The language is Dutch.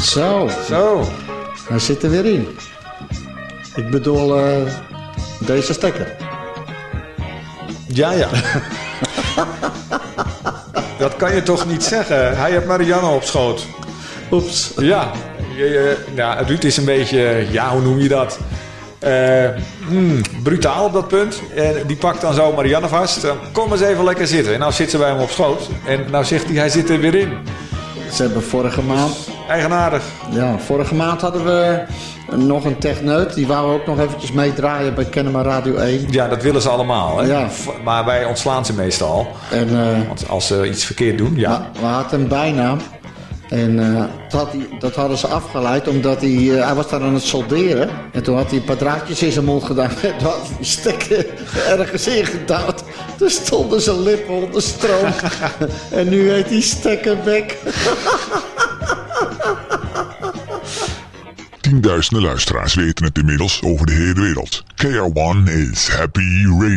Zo. Hij zit er weer in. Ik bedoel, deze stekker. Ja. Dat kan je toch niet zeggen? Hij heeft Marianne op schoot. Oeps. Ja. Ruud is een beetje, hoe noem je dat? Brutaal op dat punt. En die pakt dan zo Marianne vast. Kom eens even lekker zitten. En nou zit ze bij hem op schoot. En nou zegt hij zit er weer in. Ze hebben vorige maand... Eigenaardig. Ja, vorige maand hadden we nog een techneut. Die wou ook nog eventjes meedraaien bij Kennemer Radio 1. Ja, dat willen ze allemaal. Hè? Ja. Maar wij ontslaan ze meestal. Want als ze iets verkeerd doen, ja. We hadden een bijnaam. En dat hadden ze afgeleid omdat hij was daar aan het solderen. En toen had hij een paar draadjes in zijn mond gedaan. En toen had hij die stekker ergens ingedouwd. Toen stonden zijn lippen onder stroom. En nu heet hij Stekkerbek. Tienduizenden luisteraars weten het inmiddels over de hele wereld. KR1 is Happy Radio.